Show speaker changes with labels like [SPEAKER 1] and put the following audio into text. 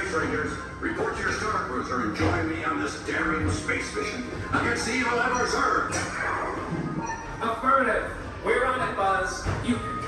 [SPEAKER 1] strangers. Report to your star cruiser and join me on this daring space mission against the evil Emperor's Earth.
[SPEAKER 2] Affirmative. We're on it, Buzz. You can